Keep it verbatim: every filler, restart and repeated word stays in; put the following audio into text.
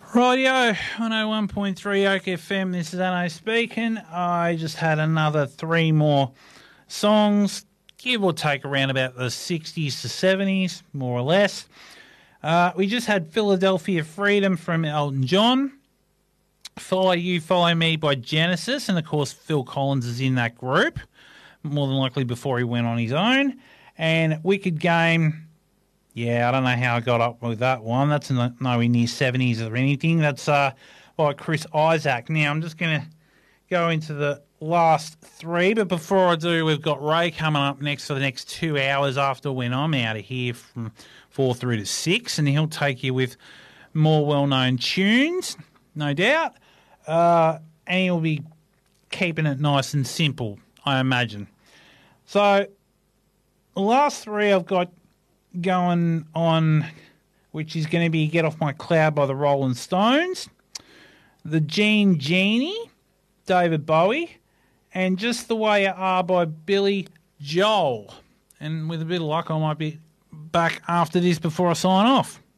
Rightio, one oh one point three Oak F M, this is Anno speaking. I just had another three more songs, give or take around about the sixties to seventies, more or less. Uh, we just had Philadelphia Freedom from Elton John, Follow You, Follow Me by Genesis, and of course Phil Collins is in that group, more than likely before he went on his own. And Wicked Game, yeah, I don't know how I got up with that one. That's no, nowhere near seventies or anything. That's uh, by Chris Isaac. Now, I'm just going to go into the last three, but before I do, we've got Ray coming up next for the next two hours after when I'm out of here from four through to six, and he'll take you with more well-known tunes, no doubt, uh, and he'll be keeping it nice and simple, I imagine. So, the last three I've got going on, which is going to be Get Off My Cloud by the Rolling Stones, The Gene Genie, David Bowie, and Just the Way You Are by Billy Joel. And with a bit of luck, I might be back after this before I sign off.